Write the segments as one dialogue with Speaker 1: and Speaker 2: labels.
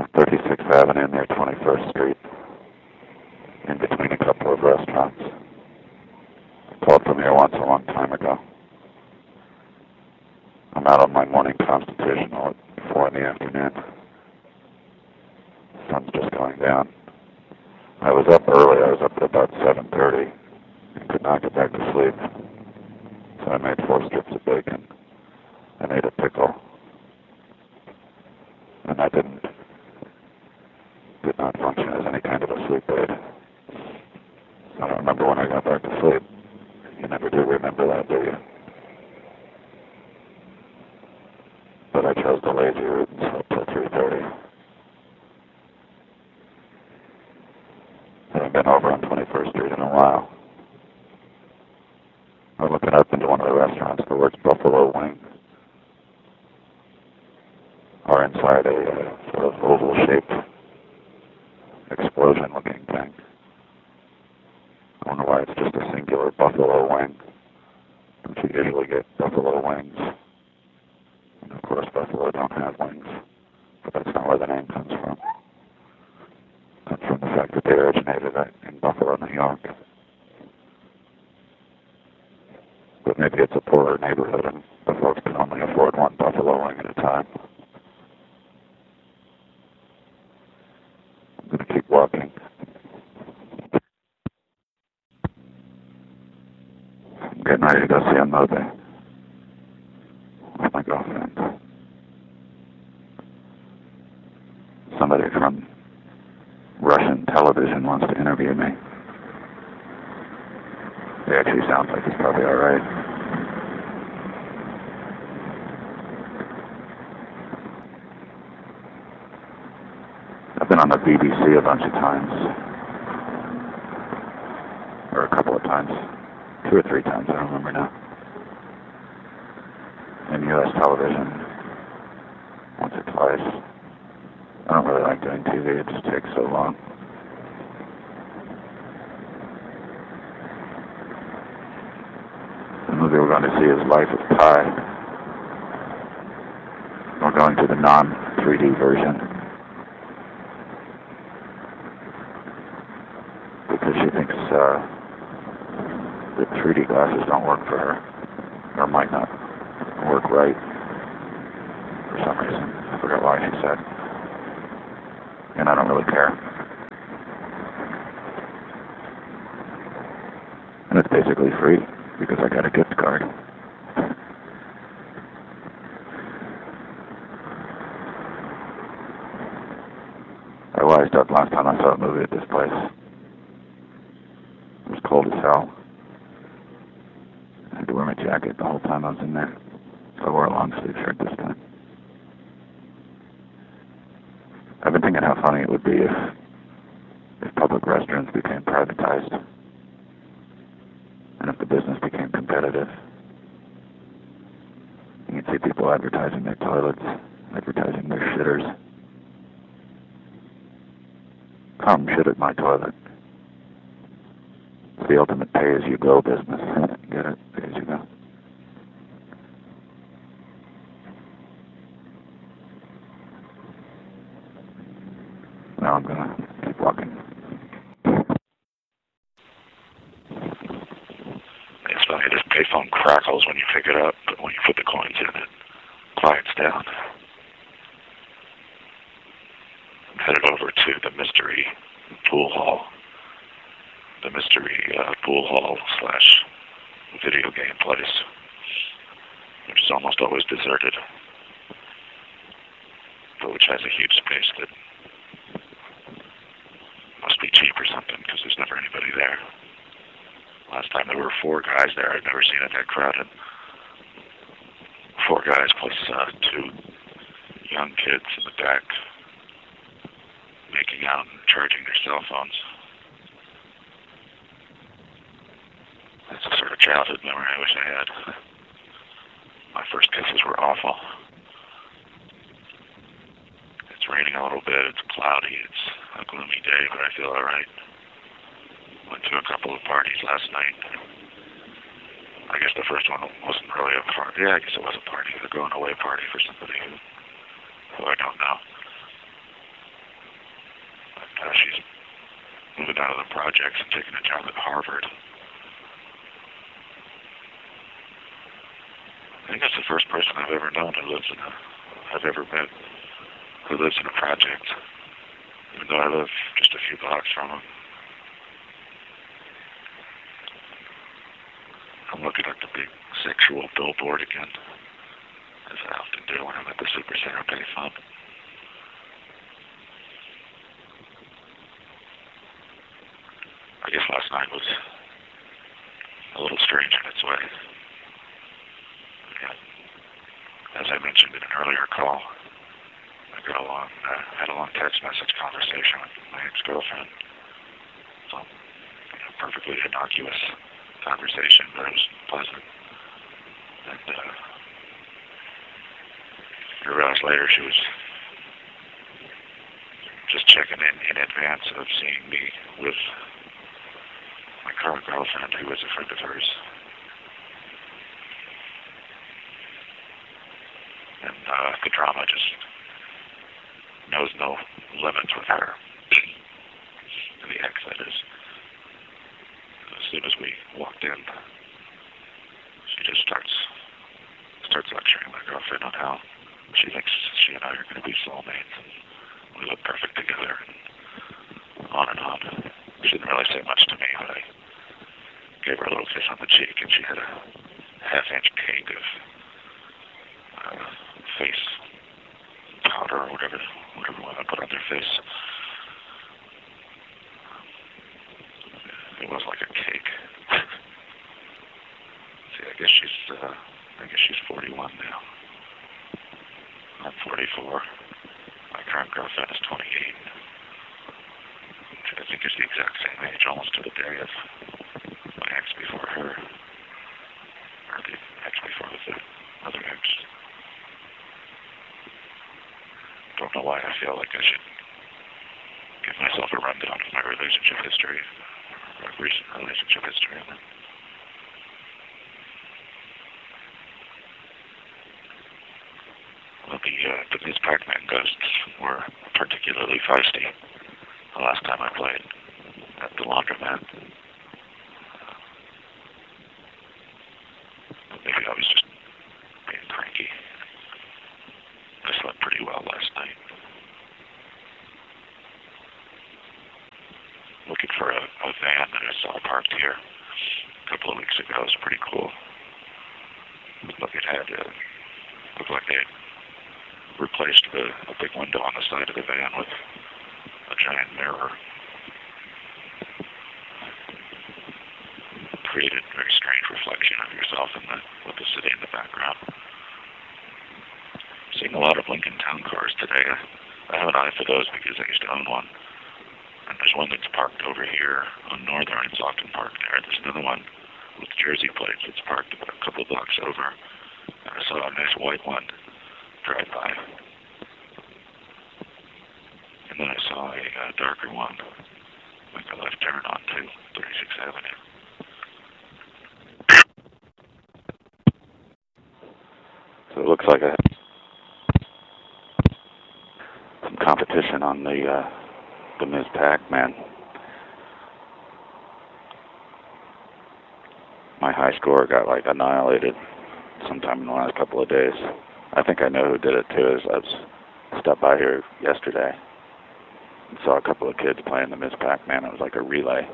Speaker 1: 36th Avenue near 21st Street, in between a couple of restaurants. I called from here once a long time ago. I'm out on my morning constitutional at 4 in the afternoon. The sun's just going down. I was up early. I was up at about 7:30 and could not get back to sleep. So I made 4 strips of bacon. I made a pickle. And I did not function as any kind of a sleep aid. I don't remember when I got back to sleep. You never do remember that, do you? But I chose the lazy route and slept till 3:30. I haven't been over on 21st Street in a while. I'm looking up into one of the restaurants. The words Buffalo Wing are inside a sort of oval-shaped explosion-looking thing. I wonder why it's just a singular buffalo wing. Don't you usually get buffalo wings? And of course, buffalo don't have wings, but that's not where the name comes from. It comes from the fact that they originated in Buffalo, New York. But maybe it's a poorer neighborhood and the folks can only afford one buffalo wing at a time. I'm going to keep walking. I'm getting ready to go see a movie with my girlfriend. Somebody from Russian television wants to interview me. It actually sounds like it's probably all right. I've been on the BBC a bunch of times. Or a couple of times. 2 or 3 times, I don't remember now. And U.S. television. Once or twice. I don't really like doing TV, it just takes so long. The movie we're going to see is Life of Pi. We're going to the non-3D version. Because she thinks the 3D glasses don't work for her. Or might not work right. For some reason. I forgot why she said. And I don't really care. And it's basically free because I got a gift card. I wised up last time I saw a movie at this place. It was cold as hell. I had to wear my jacket the whole time I was in there. So I wore a long sleeve shirt this time. I've been thinking how funny it would be if public restrooms became privatized and if the business became competitive. You can see people advertising their toilets, advertising their shitters. Come shit at my toilet. It's the ultimate pay-as-you-go business. Get it? Pay-as-you-go. Now I'm gonna keep walking. It's funny, this payphone crackles when you pick it up, but when you put the coins in, it quiets down. I'm headed over to the mystery pool hall. The mystery pool hall / video game place, which is almost always deserted, but which has a huge space that must be cheap or something, because there's never anybody there. Last time there were 4 guys there. I'd never seen it that crowded. 4 guys plus 2 young kids in the back making out and charging their cell phones. That's a sort of childhood memory I wish I had. My first kisses were awful. It's raining a little bit, it's cloudy, it's a gloomy day, but I feel alright. Went to a couple of parties last night. I guess the first one wasn't really a party. Yeah, I guess it was a party. A going away party for somebody who I don't know. projects and taking a job at Harvard. I think that's the first person I've ever known I've ever met who lives in a project, even though I live just a few blocks from him. I'm looking at the big sexual billboard again, as I often do when I'm at the Super Center Pay Fund. I guess last night was a little strange in its way. As I mentioned in an earlier call, I had a long text message conversation with my ex-girlfriend. So, perfectly innocuous conversation, but it was pleasant. And I realized later she was just checking in advance of seeing me with my current girlfriend, who was a friend of hers. And the drama just knows no limits with her. The ex, that is. As soon as we walked in, she just starts lecturing my girlfriend on how she thinks she and I are going to be soulmates, and we look perfect together, and on and on. She didn't really say much to me, but I gave her a little kiss on the cheek, and she had a half-inch cake of face powder or whatever women put on their face. It was like a cake. See, I guess she's 41 now. I'm 44. My current girlfriend is 28. I think it's the exact same age, almost to the day of my ex before her, or the ex before the other ex. Don't know why I feel like I should give myself a rundown of my relationship history, or recent relationship history. Well, the Ms. Pac-Man ghosts were particularly feisty the last time I played at the laundromat. Maybe I was just being cranky. I slept pretty well last night. Looking for a van that I saw parked here a couple of weeks ago. It was pretty cool. Looked like they had replaced a big window on the side of the van with a giant mirror. Created a very strange reflection of yourself with the city in the background. Seeing a lot of Lincoln Town cars today. I have an eye for those because I used to own one. And there's one that's parked over here on Northern. It's often parked there. There's another one with Jersey plates that's parked about a couple blocks over. And I saw a nice white one drive by. And then I saw a darker one make a left turn onto 36th Avenue. So it looks like I have some competition on the Ms. Pac-Man. My high score got annihilated sometime in the last couple of days. I think I know who did it too. I stopped by here yesterday and saw a couple of kids playing the Ms. Pac-Man. It was like a relay.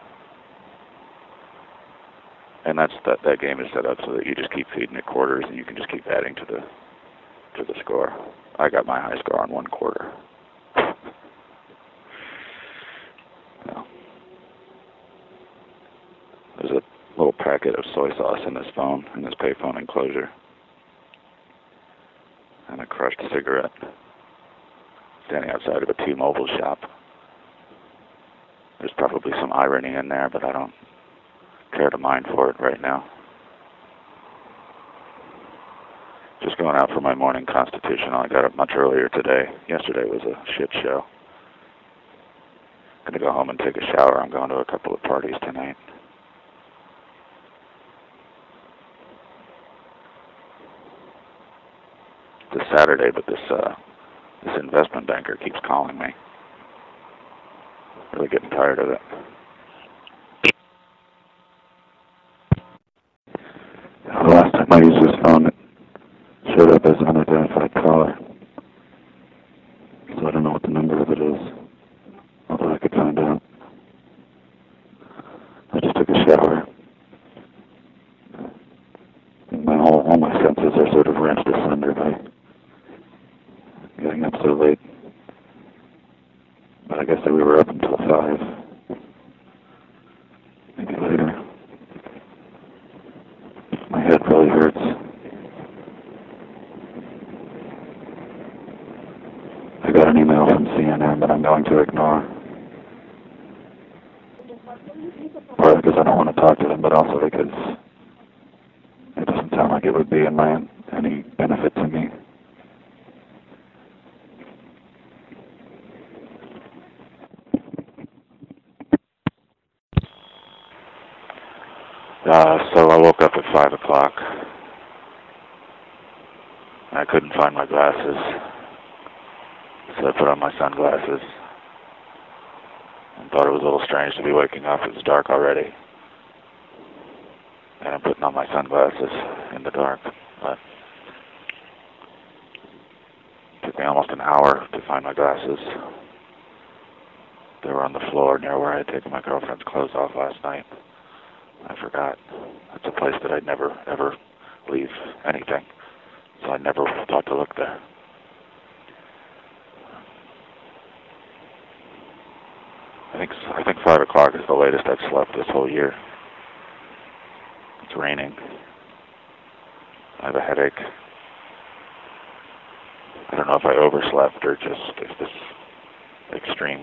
Speaker 1: And that game is set up so that you just keep feeding it quarters and you can just keep adding to the score. I got my high score on 1 quarter. There's a little packet of soy sauce in this payphone enclosure. And a crushed cigarette standing outside of a T-Mobile shop. There's probably some irony in there, but I don't care to mind for it right now. Just going out for my morning constitutional. I got up much earlier today. Yesterday was a shit show. Gonna go home and take a shower. I'm going to a couple of parties tonight. This Saturday, but this investment banker keeps calling me. Really getting tired of it. my user's phone, it showed up as an unidentified caller. So I don't know what the number of it is, although I could find out. I just took a shower. And all my senses are sort of wrenched asunder by getting up so late. But I guess that we were up until 5. Maybe later. My head really hurts. I got an email from CNN that I'm going to ignore. Partly because I don't want to talk to them, but also because it doesn't sound like it would be in any benefit to me. So I woke up at 5 o'clock. I couldn't find my glasses, so I put on my sunglasses and thought it was a little strange to be waking up. It was dark already, and I'm putting on my sunglasses in the dark. But it took me almost an hour to find my glasses. They were on the floor near where I had taken my girlfriend's clothes off last night. I forgot. It's a place that I'd never, ever leave anything, so I never thought to look there. I think 5 o'clock is the latest I've slept this whole year. It's raining. I have a headache. I don't know if I overslept or just if this extreme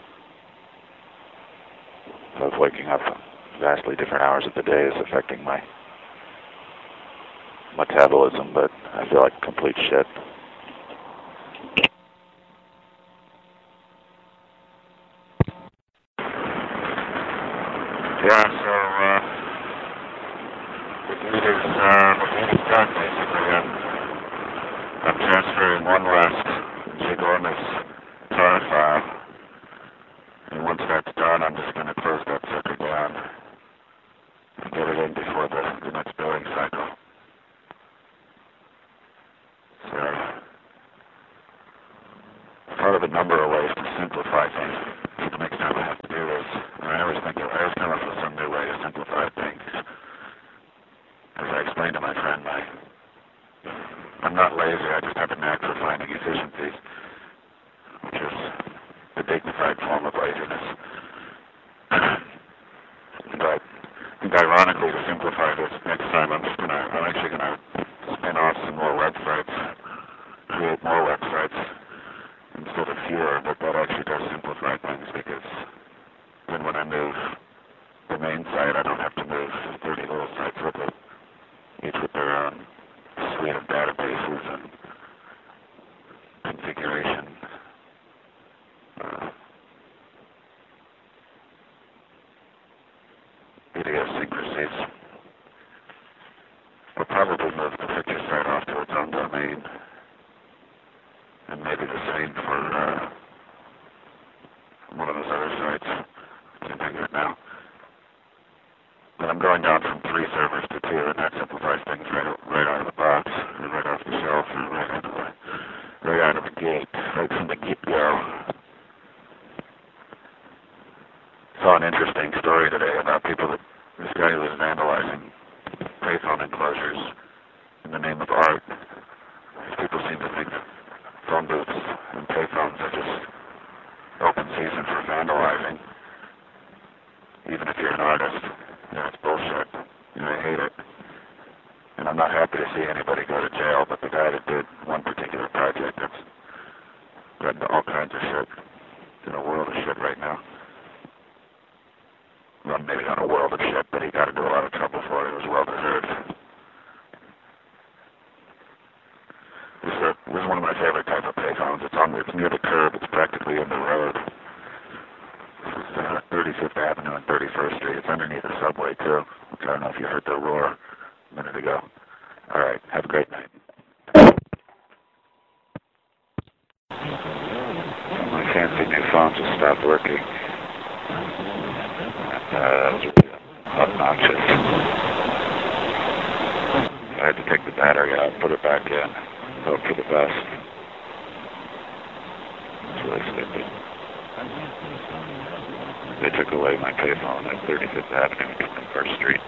Speaker 1: of waking up vastly different hours of the day is affecting my metabolism, but I feel like complete shit. Yeah, so the deed is done, basically. I'm transferring one last ginormous tar file, and once that's done, I'm just going to close that sucker down and get it in before the next billing cycle. So, part of a number of ways to simplify things. So the next time I have to do this, I always come up with some new way to simplify things. As I explained to my friend, I'm not lazy, I just have a knack for finding efficiencies, which is a dignified form of laziness. And I think ironically, to simplify this, next time I'm actually gonna spin off some more websites, create more websites instead of fewer, but that actually does simplify things, because then when I move the main site, I don't have to move 30 little sites with it, each with their own suite of databases and configuration. Idiosyncrasies. We'll probably move the picture site off to its own domain, and maybe the same for one of those other sites. I can't think of it now. But I'm going down from 3 servers to 2, and that simplifies things right out of the box, or right off the shelf, or right out of the gate, right from the get-go. Saw an interesting story today about this guy who was vandalizing payphone enclosures in the name of art. People seem to think that phone booths and payphones are just open season for vandalizing. Even if you're an artist, it's bullshit. I hate it. And I'm not happy to see anybody go to jail, but the guy that did one particular project that's gotten into all kinds of shit, in a world of shit right now. Well, maybe not a world of shit, but he got into a lot of trouble for it. It was well deserved. This is one of my favorite type of payphones. It's near the curb. It's practically in the road. This is 35th Avenue and 31st Street. It's underneath the subway, too. I don't know if you heard the roar a minute ago. All right. Have a great night. My fancy new phone just stopped working. That was really obnoxious. I I had to take the battery out, put it back in, hope for the best. It's really stupid. They took away my payphone at 35th Avenue and First Street.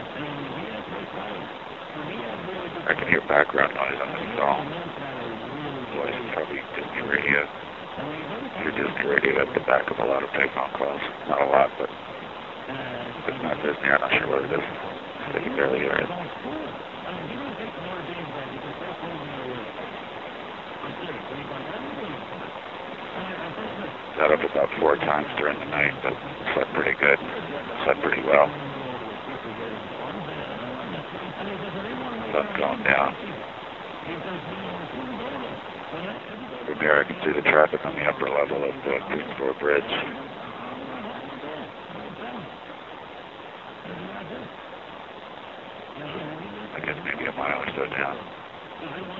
Speaker 1: I can hear background noise on this phone. Boy, it's probably Disney radio. Your Disney radio at the back of a lot of payphone calls. Not a lot, but if it's not Disney, I'm not sure what it is. I can barely hear it. Got up about 4 times during the night, but slept pretty good. Slept pretty well. Sun going down. From here I can see the traffic on the upper level of the Green Floor Bridge. I guess maybe a mile or so down.